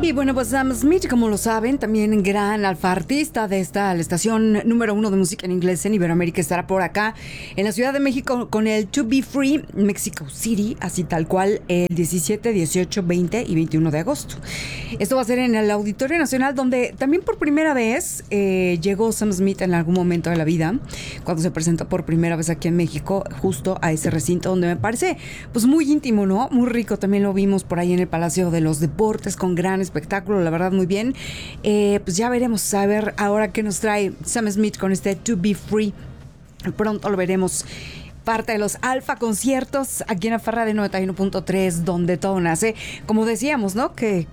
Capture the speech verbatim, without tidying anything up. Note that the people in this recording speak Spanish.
Y bueno, pues Sam Smith, como lo saben, también gran alfa artista de esta, la estación número uno de música en inglés en Iberoamérica, estará por acá en la Ciudad de México con el To Be Free Mexico City, así tal cual, el diecisiete, dieciocho, veinte y veintiuno de agosto. Esto va a ser en el Auditorio Nacional, donde también por primera vez eh, llegó Sam Smith en algún momento de la vida, cuando se presentó por primera vez aquí en México, justo a ese recinto donde me parece pues muy íntimo, ¿no? Muy rico. También lo vimos por ahí en el Palacio de los Deportes con gran espectáculo, la verdad muy bien. Eh, pues ya veremos a ver ahora qué nos trae Sam Smith con este To Be Free. Pronto lo veremos. Parte de los Alfa Conciertos aquí en la Farra de noventa y uno punto tres, donde todo nace. Como decíamos, ¿no? Que